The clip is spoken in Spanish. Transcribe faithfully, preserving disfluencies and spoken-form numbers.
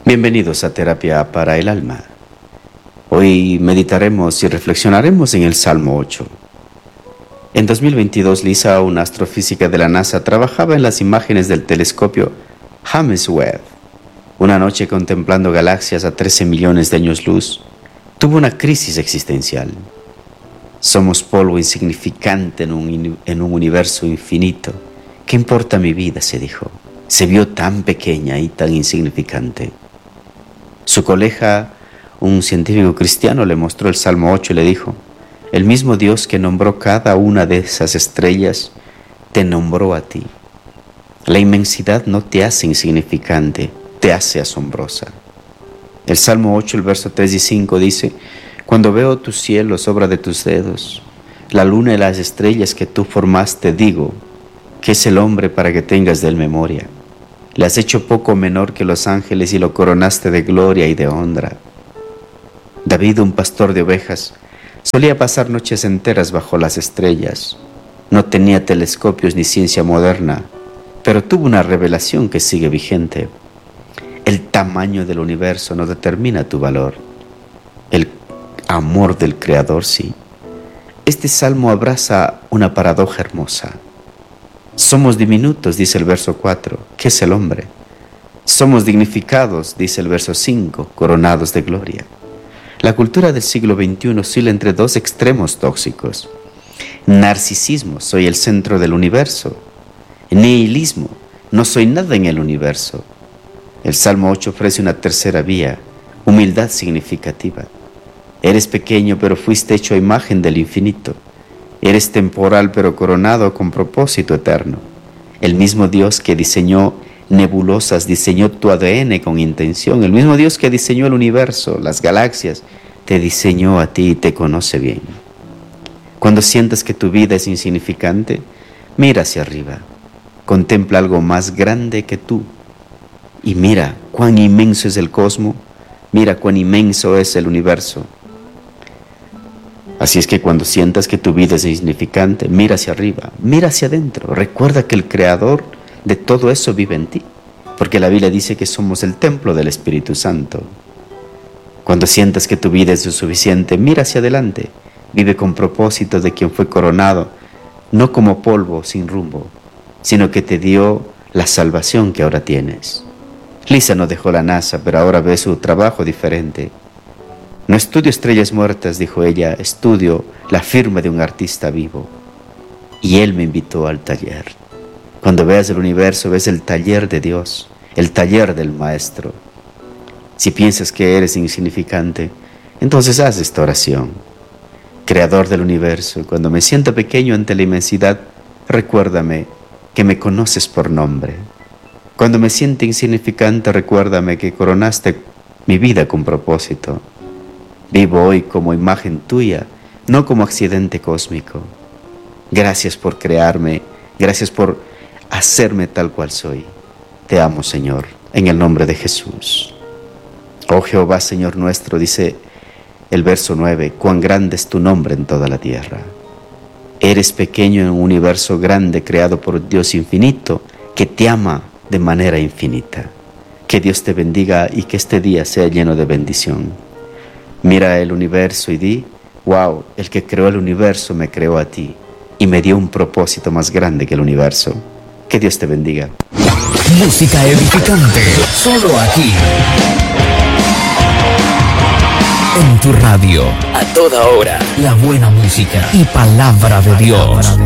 Bienvenidos a Terapia para el Alma. Hoy meditaremos y reflexionaremos en el Salmo ocho. En dos mil veintidós, Lisa, una astrofísica de la NASA, trabajaba en las imágenes del telescopio James Webb. Una noche, contemplando galaxias a trece millones de años luz, tuvo una crisis existencial. Somos polvo insignificante en un, en un universo infinito. ¿Qué importa mi vida?, se dijo. Se vio tan pequeña y tan insignificante. Su colega, un científico cristiano, le mostró el Salmo ocho y le dijo: el mismo Dios que nombró cada una de esas estrellas, te nombró a ti. La inmensidad no te hace insignificante, te hace asombrosa. El Salmo ocho, el verso tres y cinco dice: cuando veo tus cielos, obra de tus dedos, la luna y las estrellas que tú formaste, digo, ¿qué es el hombre para que tengas de él memoria? Le has hecho poco menor que los ángeles y lo coronaste de gloria y de honra. David, un pastor de ovejas, solía pasar noches enteras bajo las estrellas. No tenía telescopios ni ciencia moderna, pero tuvo una revelación que sigue vigente. El tamaño del universo no determina tu valor. El amor del Creador sí. Este salmo abraza una paradoja hermosa. Somos diminutos, dice el verso cuatro, ¿qué es el hombre? Somos dignificados, dice el verso cinco, coronados de gloria. La cultura del siglo veintiuno oscila entre dos extremos tóxicos. Narcisismo, soy el centro del universo. Nihilismo, no soy nada en el universo. El Salmo ocho ofrece una tercera vía, humildad significativa. Eres pequeño, pero fuiste hecho a imagen del infinito. Eres temporal, pero coronado con propósito eterno. El mismo Dios que diseñó nebulosas, diseñó tu A D N con intención. El mismo Dios que diseñó el universo, las galaxias, te diseñó a ti y te conoce bien. Cuando sientas que tu vida es insignificante, mira hacia arriba. Contempla algo más grande que tú. Y mira cuán inmenso es el cosmos. Mira cuán inmenso es el universo. Así es que cuando sientas que tu vida es insignificante, mira hacia arriba, mira hacia adentro. Recuerda que el Creador de todo eso vive en ti, porque la Biblia dice que somos el templo del Espíritu Santo. Cuando sientas que tu vida es insuficiente, mira hacia adelante. Vive con propósito de quien fue coronado, no como polvo sin rumbo, sino que te dio la salvación que ahora tienes. Lisa no dejó la NASA, pero ahora ve su trabajo diferente. No estudio estrellas muertas, dijo ella, estudio la firma de un artista vivo. Y él me invitó al taller. Cuando veas el universo, ves el taller de Dios, el taller del Maestro. Si piensas que eres insignificante, entonces haz esta oración. Creador del universo, cuando me sienta pequeño ante la inmensidad, recuérdame que me conoces por nombre. Cuando me sienta insignificante, recuérdame que coronaste mi vida con propósito. Vivo hoy como imagen tuya, no como accidente cósmico. Gracias por crearme, gracias por hacerme tal cual soy. Te amo, Señor, en el nombre de Jesús. Oh Jehová, Señor nuestro, dice el verso nueve, cuán grande es tu nombre en toda la tierra. Eres pequeño en un universo grande creado por Dios infinito, que te ama de manera infinita. Que Dios te bendiga y que este día sea lleno de bendición. Mira el universo y di, wow, el que creó el universo me creó a ti y me dio un propósito más grande que el universo. Que Dios te bendiga. Música edificante, solo aquí. En tu radio, a toda hora, la buena música y palabra de Dios.